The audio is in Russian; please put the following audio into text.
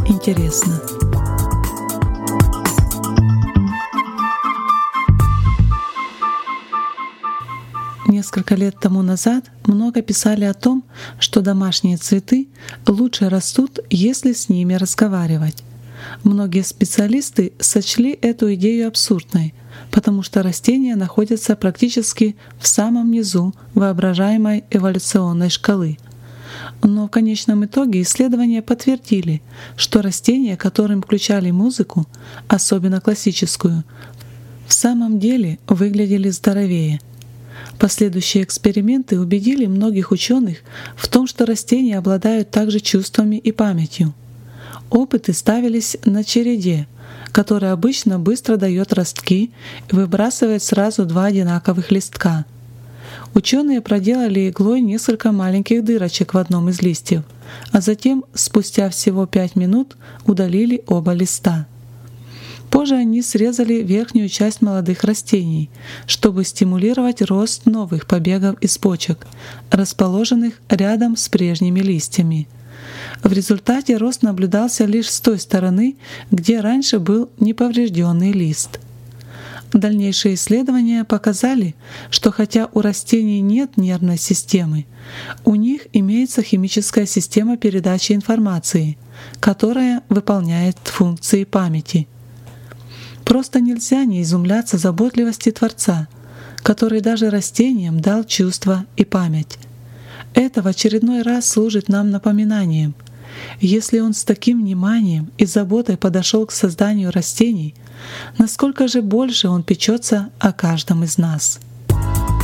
интересно. Несколько лет тому назад много писали о том, что домашние цветы лучше растут, если с ними разговаривать. Многие специалисты сочли эту идею абсурдной, потому что растения находятся практически в самом низу воображаемой эволюционной шкалы. Но в конечном итоге исследования подтвердили, что растения, которым включали музыку, особенно классическую, в самом деле выглядели здоровее. Последующие эксперименты убедили многих ученых в том, что растения обладают также чувствами и памятью. Опыты ставились на череде, которая обычно быстро дает ростки и выбрасывает сразу 2 одинаковых листка. Ученые проделали иглой несколько маленьких дырочек в одном из листьев, а затем, спустя всего 5 минут, удалили оба листа. Позже они срезали верхнюю часть молодых растений, чтобы стимулировать рост новых побегов из почек, расположенных рядом с прежними листьями. В результате рост наблюдался лишь с той стороны, где раньше был неповрежденный лист. Дальнейшие исследования показали, что хотя у растений нет нервной системы, у них имеется химическая система передачи информации, которая выполняет функции памяти. Просто нельзя не изумляться заботливости Творца, который даже растениям дал чувства и память. Это в очередной раз служит нам напоминанием. Если Он с таким вниманием и заботой подошел к созданию растений, насколько же больше Он печется о каждом из нас.